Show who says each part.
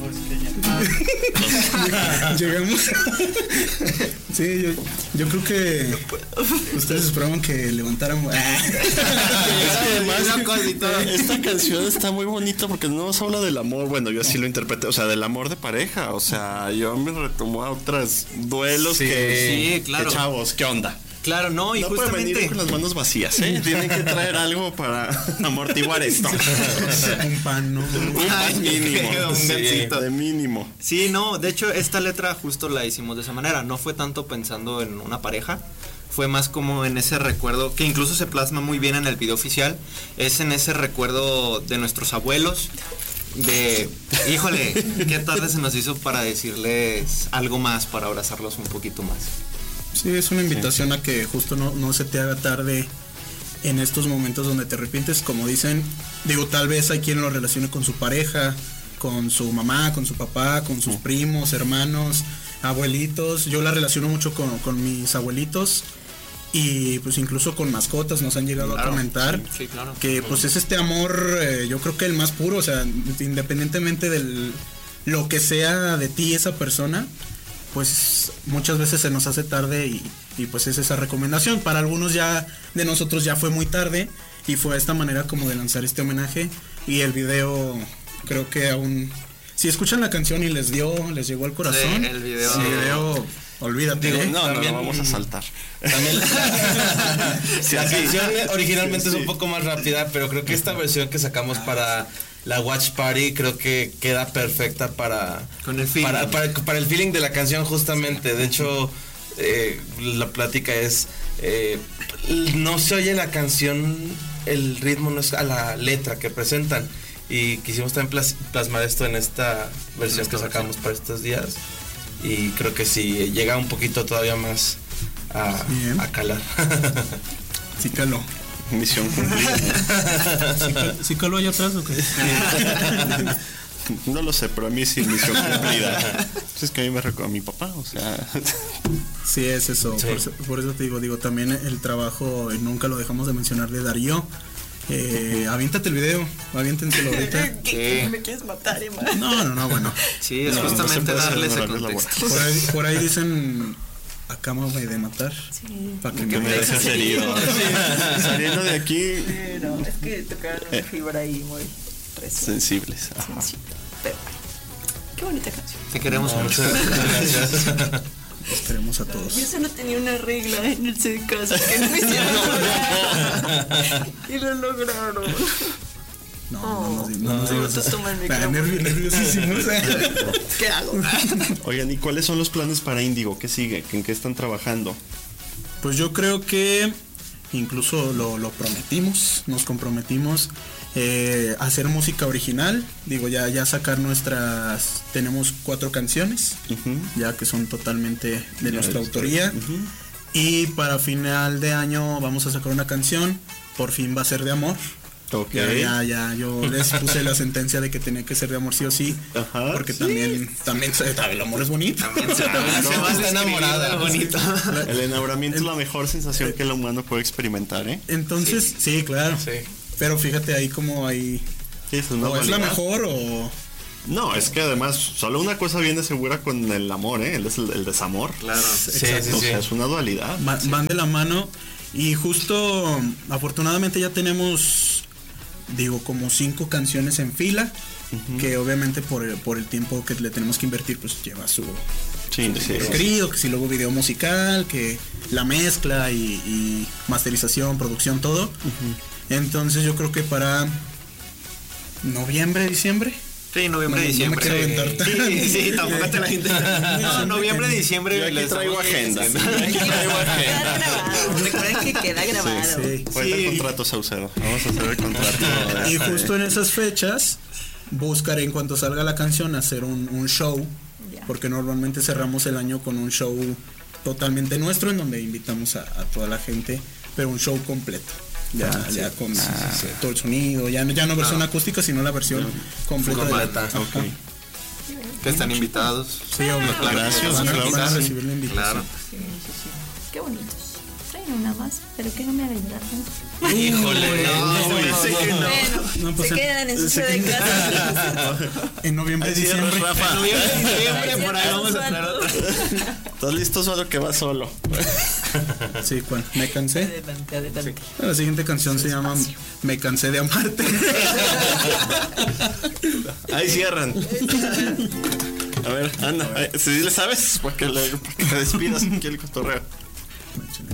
Speaker 1: pues que ya.
Speaker 2: Llegamos. Sí, yo creo que ustedes esperaban que levantáramos.
Speaker 3: Es que además esta canción está muy bonita porque no nos habla del amor. Bueno, yo así lo interpreté, o sea, del amor de pareja. O sea, yo me retomo a otros duelos
Speaker 4: Sí, claro.
Speaker 3: que chavos, ¿qué onda?
Speaker 4: Claro, no, y
Speaker 3: No
Speaker 4: justamente
Speaker 3: pueden venir con las manos vacías, ¿eh? Tienen que traer algo para amortiguar esto.
Speaker 2: Un pan, ¿no?
Speaker 3: Un pan mínimo.
Speaker 4: Un gansito.
Speaker 3: De mínimo.
Speaker 4: Sí, no, de hecho esta letra justo la hicimos de esa manera, no fue tanto pensando en una pareja, fue más como en ese recuerdo, que incluso se plasma muy bien en el video oficial, es en ese recuerdo de nuestros abuelos, de, híjole, qué tarde se nos hizo para decirles algo más, para abrazarlos un poquito más.
Speaker 2: Sí, es una invitación a que justo no se te haga tarde en estos momentos donde te arrepientes, como dicen, digo, tal vez hay quien lo relacione con su pareja, con su mamá, con su papá, con sus primos, hermanos, abuelitos. Yo la relaciono mucho con mis abuelitos y pues incluso con mascotas nos han llegado a comentar
Speaker 4: sí, claro.
Speaker 2: que pues es este amor, yo creo que el más puro, o sea, independientemente de lo que sea de ti esa persona, pues muchas veces se nos hace tarde y pues es esa recomendación. Para algunos ya de nosotros ya fue muy tarde y fue esta manera como de lanzar este homenaje, y el video creo que aún, si escuchan la canción y les llegó al corazón,
Speaker 4: sí, el video
Speaker 2: olvídate.
Speaker 3: Digo, no,
Speaker 1: también,
Speaker 3: vamos a saltar.
Speaker 1: También la canción originalmente es un poco más rápida, pero creo que esta versión que sacamos para la Watch Party creo que queda perfecta para
Speaker 4: con el feeling.
Speaker 1: Para el feeling de la canción justamente. De hecho, la plática es no se oye la canción, el ritmo no es a la letra que presentan, y quisimos también plasmar esto en esta versión que sacamos para estos días, y creo que sí llega un poquito todavía más a calar.
Speaker 2: Sí caló.
Speaker 3: Misión cumplida.
Speaker 2: ¿Sí caló allá atrás o qué?
Speaker 3: No lo sé, pero a mí sí misión cumplida. Es que a mí me recuerda a mi papá, o sea.
Speaker 2: Sí, es eso.
Speaker 1: Sí.
Speaker 2: Por eso te digo, también el trabajo, nunca lo dejamos de mencionar, de Darío. Aviéntate el video, aviéntenselo ahorita.
Speaker 5: ¿Qué? ¿Me quieres matar, Emma?
Speaker 2: No, bueno.
Speaker 4: Sí, es justamente darle ese contexto.
Speaker 2: Por ahí dicen, acábame de matar.
Speaker 5: Sí.
Speaker 2: Para
Speaker 3: Que me dejes herido. Saliendo de aquí.
Speaker 5: Pero es que tocaron una fibra ahí muy
Speaker 3: Sensibles. Ajá.
Speaker 5: sensible. Pero qué bonita canción.
Speaker 4: Te queremos mucho.
Speaker 2: Los queremos a todos.
Speaker 5: Yo solo tenía una regla en el set de casa que no me hicieron llorar. Y lo lograron.
Speaker 2: No nos digas
Speaker 5: tú
Speaker 2: eso.
Speaker 5: toma el micrófono.
Speaker 2: Nerviosísimos.
Speaker 5: ¿Qué hago?
Speaker 3: Oigan, ¿y cuáles son los planes para Índigo? ¿Qué sigue? ¿En qué están trabajando?
Speaker 2: Pues yo creo que incluso lo prometimos, nos comprometimos a hacer música original. Digo, ya sacar tenemos 4 canciones, ya que son totalmente de nuestra autoría. Y para final de año vamos a sacar una canción, por fin va a ser de amor.
Speaker 3: Okay.
Speaker 2: Ya, yo les puse la sentencia de que tenía que ser de amor sí o sí. Ajá, porque sí. también el amor es bonito.
Speaker 1: Está enamorada.
Speaker 4: Bonito.
Speaker 3: El enamoramiento es la mejor sensación que el humano puede experimentar, ¿eh?
Speaker 2: Entonces, sí, claro.
Speaker 1: Sí.
Speaker 2: Pero fíjate ahí como hay...
Speaker 3: Sí, es
Speaker 2: o es la mejor o...
Speaker 3: No, es que además solo una cosa viene segura con el amor, ¿eh? El desamor.
Speaker 4: Claro.
Speaker 1: Sí.
Speaker 3: O sea, es una dualidad.
Speaker 2: Van de la mano. Y justo, afortunadamente ya tenemos, digo, como 5 canciones en fila, que obviamente por el tiempo que le tenemos que invertir, pues lleva su escrito, que si luego video musical, que la mezcla y masterización, producción, todo. Entonces yo creo que para noviembre, diciembre.
Speaker 4: Sí, noviembre, diciembre.
Speaker 2: No me quiero aventar tanto.
Speaker 4: Sí, tampoco te la gente. No, noviembre, diciembre.
Speaker 3: Yo aquí traigo agenda.
Speaker 5: Recuerden que queda grabado.
Speaker 2: Sí.
Speaker 3: Cuenta el contrato, Saucedo. Vamos a hacer el contrato.
Speaker 2: Y justo en esas fechas buscaré, en cuanto salga la canción, hacer un show, porque normalmente cerramos el año con un show totalmente nuestro, en donde invitamos a toda la gente, pero un show completo. Ya con todo el sonido, ya no versión acústica, sino la versión completa.
Speaker 3: Okay.
Speaker 4: Que están invitados.
Speaker 2: Sí,
Speaker 3: Gracias,
Speaker 2: van a
Speaker 3: claro.
Speaker 2: recibir la invitación.
Speaker 4: Claro.
Speaker 5: Sí. Qué bonitos. Traen una más, pero que no me haga llorar tanto.
Speaker 1: Híjole,
Speaker 5: Bueno,
Speaker 2: pues
Speaker 5: se quedan en su ciudad de casa.
Speaker 2: En noviembre,
Speaker 3: Ahí cierras,
Speaker 2: diciembre.
Speaker 3: Rafa.
Speaker 4: Siempre por ahí vamos a traer otra.
Speaker 3: ¿Estás listo, solo que va solo?
Speaker 2: Sí, ¿cuál? Me cansé.
Speaker 5: Adelante.
Speaker 2: La siguiente canción se llama Me cansé de amarte.
Speaker 3: Ahí cierran. A ver, anda. Si le sabes, para que le despidas aquí el cotorreo.